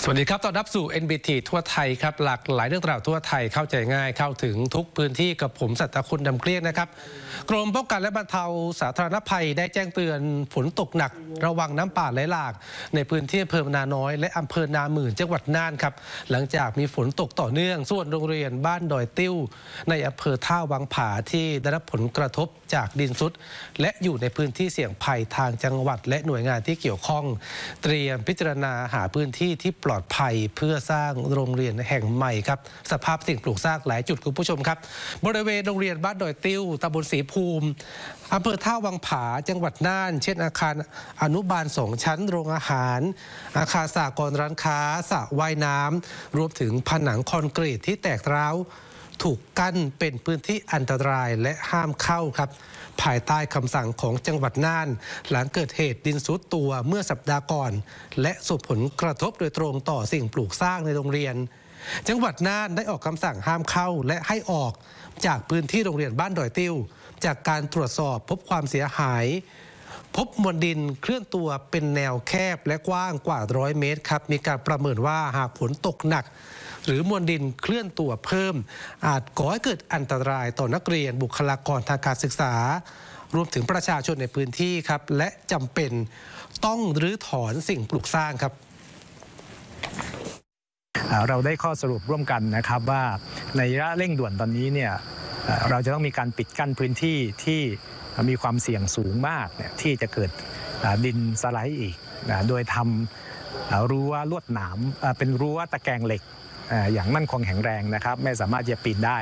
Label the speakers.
Speaker 1: สวัสดีครับต้อนรับสู่ NBT ทั่วไทยครับหลากหลายเรื่องราวทั่วไทยเข้าใจง่ายเข้าถึงทุกพื้นที่กับผมสัตคุณดำเกลี้ยงนะครับกรมป้องกันและบรรเทาสาธารณภัยได้แจ้งเตือนฝนตกหนักระวังน้ำป่าไหลหลากในพื้นที่อำเภอนาน้อยและอำเภอนาหมื่นจังหวัดน่านครับหลังจากมีฝนตกต่อเนื่องส่วนโรงเรียนบ้านดอยติ้วในอำเภอท่าวังผาที่ได้รับผลกระทบจากดินทรุดและอยู่ในพื้นที่เสี่ยงภัยทางจังหวัดและหน่วยงานที่เกี่ยวข้องเตรียมพิจารณาหาพื้นที่ที่ปลอดภัยเพื่อสร้างโรงเรียนแห่งใหม่ครับสภาพสิ่งปลูกสร้างหลายจุดคุณผู้ชมครับบริเวณโรงเรียนบ้านดอยติ้วตำบลศรีภูมิอำเภอท่าวังผาจังหวัดน่านเช่นอาคารอนุบาล2 ชั้นโรงอาหารอาคารสหกรณ์ร้านค้าสระว่ายน้ำรวมถึงผนังคอนกรีตที่แตกร้าวถูกกั้นเป็นพื้นที่อันตรายและห้ามเข้าครับภายใต้คำสั่งของจังหวัดน่านหลังเกิดเหตุดินทรุดตัวเมื่อสัปดาห์ก่อนและส่งผลกระทบโดยตรงต่อสิ่งปลูกสร้างในโรงเรียนจังหวัดน่านได้ออกคำสั่งห้ามเข้าและให้ออกจากพื้นที่โรงเรียนบ้านดอยติ้วจากการตรวจสอบพบความเสียหายพบมวลดินเคลื่อนตัวเป็นแนวแคบและกว้างกว่า100 เมตรครับมีการประเมินว่าหากฝนตกหนักหรือมวลดินเคลื่อนตัวเพิ่มอาจก่อให้เกิดอันตรายต่อนักเรียนบุคลากรทางการศึกษารวมถึงประชาชนในพื้นที่ครับและจำเป็นต้องรื้อถอนสิ่งปลูกสร้างครับ
Speaker 2: เราได้ข้อสรุปร่วมกันนะครับว่าในระยะเร่งด่วนตอนนี้เนี่ยเราจะต้องมีการปิดกั้นพื้นที่ที่มีความเสี่ยงสูงมากที่จะเกิดดินสไลด์อีกโดยทำรั้วลวดหนามเป็นรั้วตะแกรงเหล็กอย่างมั่นคงแข็งแรงนะครับไม่สามารถจะปีนได้